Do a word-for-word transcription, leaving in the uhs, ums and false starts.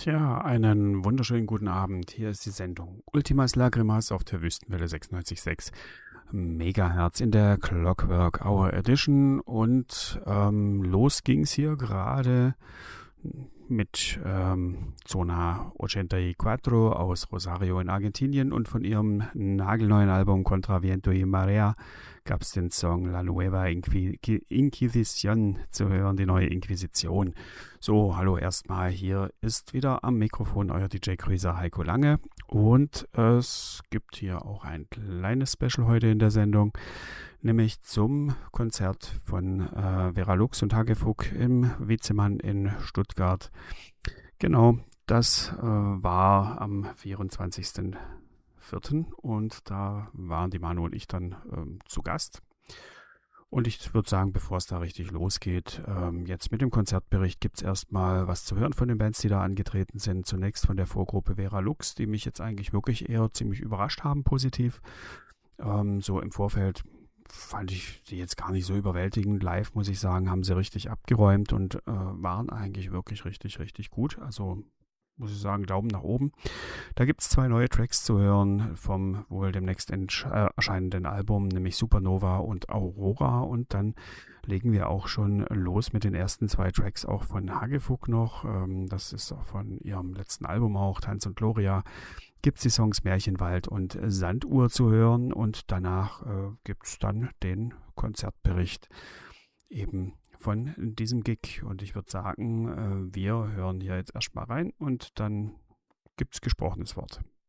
Tja, einen wunderschönen guten Abend. Hier ist die Sendung Ultimas Lagrimas auf der Wüstenwelle sechsundneunzig Komma sechs Megahertz in der Clockwork Hour Edition und ähm, los ging's hier gerade mit ähm, Zona vierundachtzig aus Rosario in Argentinien und von ihrem nagelneuen Album Contra Viento y Marea gab es den Song La Nueva Inqui Inquisición zu hören, die neue Inquisition. So, hallo erstmal, hier ist wieder am Mikrofon euer D J-Cruiser Heiko Lange und es gibt hier auch ein kleines Special heute in der Sendung, nämlich zum Konzert von äh, Vera Lux und Hagefuck im Witzemann in Stuttgart. Genau, das äh, war am vierundzwanzigsten vierten und da waren die Manu und ich dann ähm, zu Gast. Und ich würde sagen, bevor es da richtig losgeht, ähm, jetzt mit dem Konzertbericht gibt es erstmal was zu hören von den Bands, die da angetreten sind. Zunächst von der Vorgruppe Vera Lux, die mich jetzt eigentlich wirklich eher ziemlich überrascht haben, positiv. Ähm, so im Vorfeld fand ich sie jetzt gar nicht so überwältigend. Live, muss ich sagen, haben sie richtig abgeräumt und äh, waren eigentlich wirklich richtig, richtig gut. Also muss ich sagen, Daumen nach oben. Da gibt es zwei neue Tracks zu hören vom wohl demnächst erscheinenden Album, nämlich Supernova und Aurora. Und dann legen wir auch schon los mit den ersten zwei Tracks auch von Hagefuck noch. Ähm, das ist auch von ihrem letzten Album auch, Tanz und Gloria. Gibt es die Songs Märchenwald und Sanduhr zu hören. Und danach äh, gibt es dann den Konzertbericht eben von diesem Gig. Und ich würde sagen, wir hören hier jetzt erstmal rein und dann gibt es gesprochenes Wort.